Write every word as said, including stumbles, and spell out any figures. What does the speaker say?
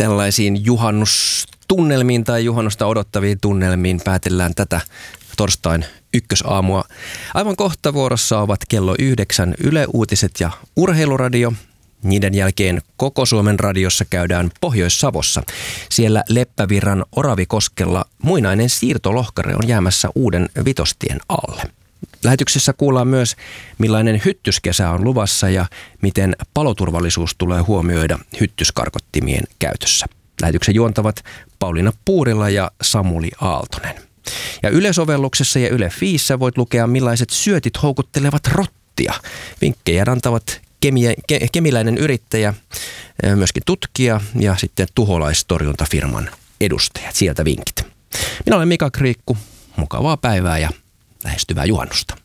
tällaisiin juhannustunnelmiin tai juhannusta odottaviin tunnelmiin päätellään tätä torstain ykkösaamua. Aivan kohta vuorossa ovat kello yhdeksän Yle Uutiset ja Urheiluradio. Niiden jälkeen koko Suomen radiossa käydään Pohjois-Savossa. Siellä Leppävirran Oravikoskella muinainen siirtolohkare on jäämässä uuden vitostien alle. Lähetyksessä kuullaan myös, millainen hyttyskesä on luvassa ja miten paloturvallisuus tulee huomioida hyttyskarkottimien käytössä. Lähetyksen juontavat Pauliina Puurila ja Samuli Aaltonen. Ja Yle-sovelluksessa ja Yle Fiissä voit lukea, millaiset syötit houkuttelevat rottia. Vinkkejä antavat kemie, ke, kemiläinen yrittäjä, myöskin tutkija ja sitten tuholaistorjuntafirman edustajat. Sieltä vinkit. Minä olen Mika Kriikku. Mukavaa päivää ja lähestyvää juhannusta.